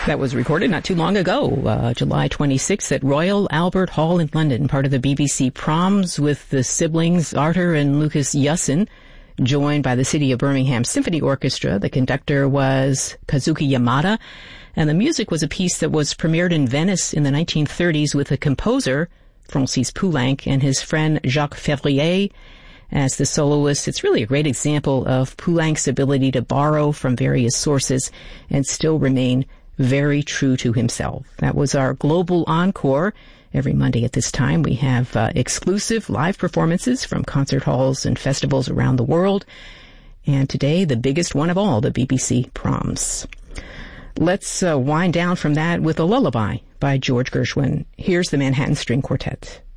That was recorded not too long ago, July 26th at Royal Albert Hall in London, part of the BBC Proms with the siblings Arthur and Lucas Yussen, joined by the City of Birmingham Symphony Orchestra. The conductor was Kazuki Yamada, and the music was a piece that was premiered in Venice in the 1930s with the composer, Francis Poulenc, and his friend Jacques Février as the soloist. It's really a great example of Poulenc's ability to borrow from various sources and still remain very true to himself. That was our Global Encore. Every Monday at this time, we have exclusive live performances from concert halls and festivals around the world. And today, the biggest one of all, the BBC Proms. Let's wind down from that with a lullaby by George Gershwin. Here's the Manhattan String Quartet.